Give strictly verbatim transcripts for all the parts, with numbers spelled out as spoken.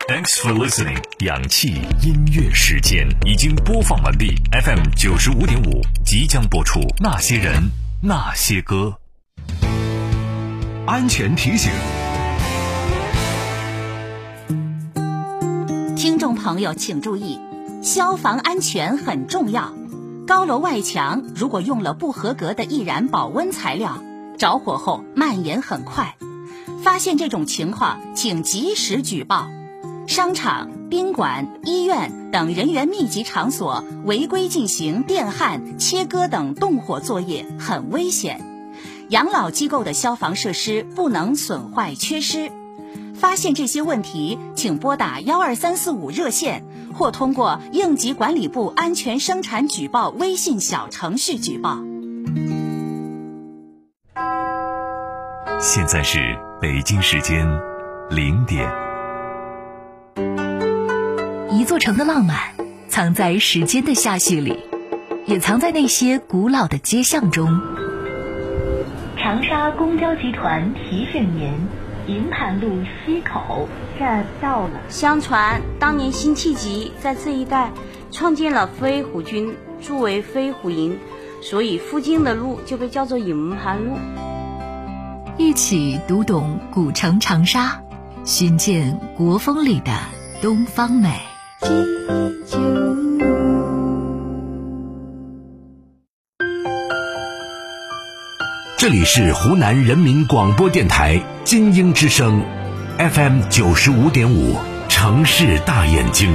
Thanks for listening。氧气音乐时间已经播放完毕 ，F M 九十五点五即将播出《那些人那些歌》。 安全提醒， 听众朋友请注意，消防安全很重要。高楼外墙如果用了不合格的易燃保温材料，着火后蔓延很快。发现这种情况，请及时举报。商场、宾馆、医院等人员密集场所违规进行电焊、切割等动火作业很危险。养老机构的消防设施不能损坏缺失。发现这些问题，请拨打幺二三四五热线，或通过应急管理部安全生产举报微信小程序举报。 现在是北京时间零点。 一座城的浪漫藏在时间的下序里，也藏在那些古老的街巷中。长沙公交集团提示您，营盘路西口站到了。 相传当年辛弃疾在这一带创建了飞虎军，筑为飞虎营，所以附近的路就被叫做营盘路。 一起读懂古城长沙，寻见国风里的东方美。 这里是湖南人民广播电台金鹰之声 F M 九十五点五，城市大眼睛。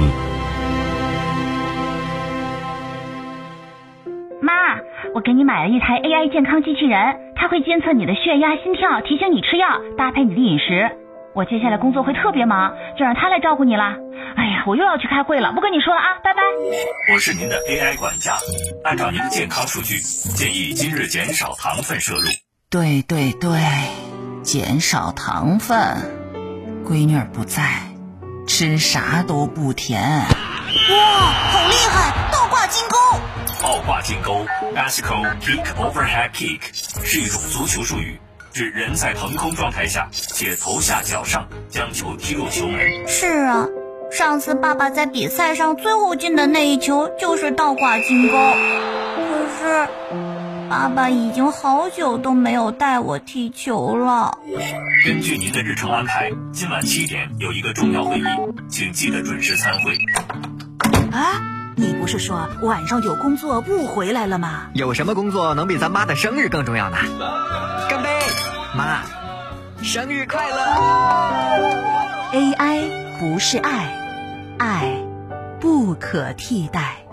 妈，我给你买了一台 A I 健康机器人，它会监测你的血压、心跳，提醒你吃药，搭配你的饮食。我接下来工作会特别忙，就让它来照顾你啦。哎呀，我又要去开会了，不跟你说了啊，拜拜。 我是您的 A I 管家，按照您的健康数据，建议今日减少糖分摄入。 对对对，减少糖分。闺女儿不在，吃啥都不甜。哇， 好厉害，倒挂金钩！ 倒挂金钩 Bicycle Peak Overhead Kick 是一种足球术语，指人在腾空状态下且头下脚上将球踢入球门。 是啊，上次爸爸在比赛上最后进的那一球就是倒挂金钩。可是爸爸已经好久都没有带我踢球了。 根据您的日程安排，今晚七点有一个重要会议，请记得准时参会。 啊，你不是说晚上有工作不回来了吗？ 有什么工作能比咱妈的生日更重要呢？干杯，妈，生日快乐。 A I 不是爱，爱不可替代。